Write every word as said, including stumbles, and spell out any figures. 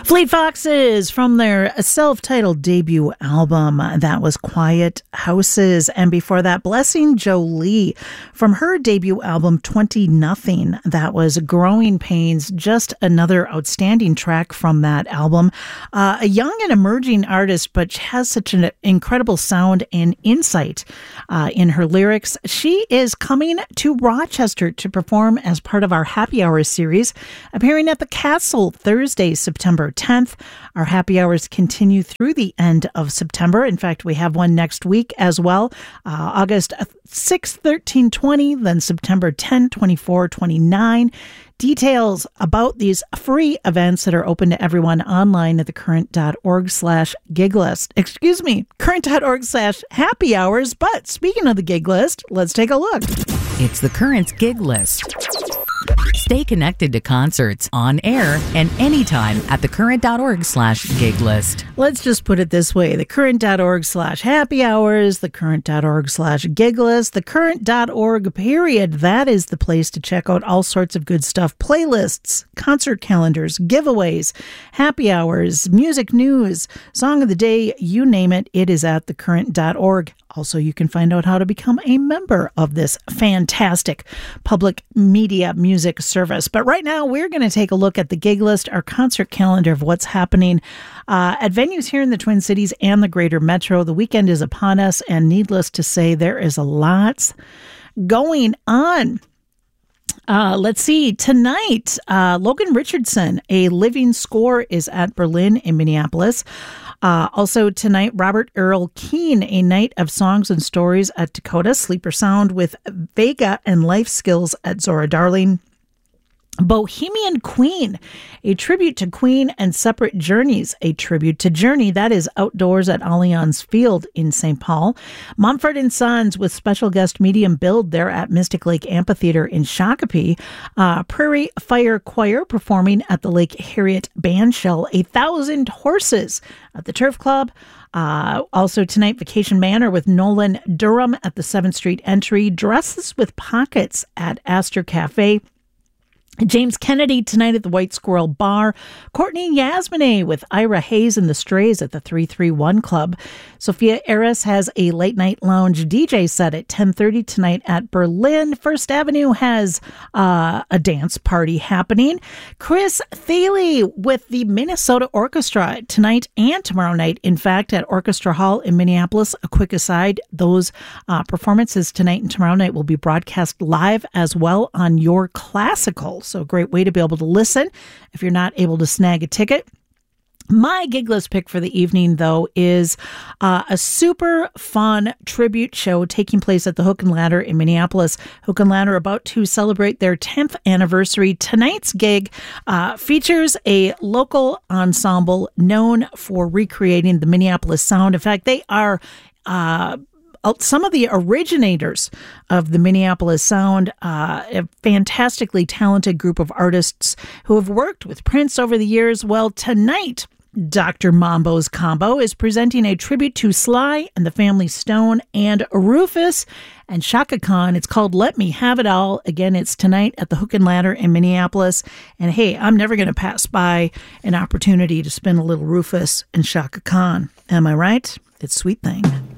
Fleet Foxes from their self-titled debut album, that was Quiet Houses. And before that, Blessing Jolie from her debut album, twenty nothing, that was Growing Pains, just another outstanding track from that album. Uh, a young and emerging artist, but she has such an incredible sound and insight uh, in her lyrics. She is coming to Rochester to perform as part of our Happy Hour series, appearing at the Castle Thursday, September tenth. Our happy hours continue through the end of September. In fact, we have one next week as well. Uh, August sixth, thirteen, twenty, then September tenth, twenty-four, twenty-nine. Details about these free events that are open to everyone online at thecurrent.org slash gig list. Excuse me, current.org slash happy hours. But speaking of the gig list, let's take a look. It's the Current's gig list. Stay connected to concerts on air and anytime at thecurrent.org slash gig list. Let's just put it this way. Thecurrent.org slash happy hours, thecurrent.org slash gig list, thecurrent.org period. That is the place to check out all sorts of good stuff. Playlists, concert calendars, giveaways, happy hours, music news, song of the day, you name it. It is at thecurrent dot org. Also, you can find out how to become a member of this fantastic public media music service. But right now, we're going to take a look at the gig list, our concert calendar of what's happening uh, at venues here in the Twin Cities and the greater metro. The weekend is upon us, and needless to say, there is a lot going on. Uh, let's see. Tonight, uh, Logan Richardson, A Living Score, is at Berlin in Minneapolis. Uh, also tonight, Robert Earl Keen, A Night of Songs and Stories at Dakota. Sleeper Sound with Vega and Life Skills at Zora Darling. Bohemian Queen, a tribute to Queen and Separate Journeys, a tribute to Journey. That is outdoors at Allianz Field in Saint Paul. Mumford and Sons with special guest Medium Build there at Mystic Lake Amphitheater in Shakopee. Uh, Prairie Fire Choir performing at the Lake Harriet Bandshell. A Thousand Horses at the Turf Club. Uh, also tonight, Vacation Manor with Nolan Durham at the seventh Street Entry. Dresses with Pockets at Astor Cafe. James Kennedy tonight at the White Squirrel Bar. Courtney Yasmine with Ira Hayes and the Strays at the three three one Club. Sophia Eris has a late night lounge D J set at ten thirty tonight at Berlin. First Avenue has uh, a dance party happening. Chris Thiele with the Minnesota Orchestra tonight and tomorrow night, in fact, at Orchestra Hall in Minneapolis. A quick aside, those uh, performances tonight and tomorrow night will be broadcast live as well on Your Classical. So a great way to be able to listen if you're not able to snag a ticket. My gig list pick for the evening, though, is uh, a super fun tribute show taking place at the Hook and Ladder in Minneapolis. Hook and Ladder about to celebrate their tenth anniversary. Tonight's gig uh, features a local ensemble known for recreating the Minneapolis sound. In fact, they are uh some of the originators of the Minneapolis sound, uh, a fantastically talented group of artists who have worked with Prince over the years. Well, tonight, Doctor Mambo's Combo is presenting a tribute to Sly and the Family Stone and Rufus and Chaka Khan. It's called Let Me Have It All. Again, it's tonight at the Hook and Ladder in Minneapolis. And hey, I'm never going to pass by an opportunity to spin a little Rufus and Chaka Khan. Am I right? It's Sweet Thing.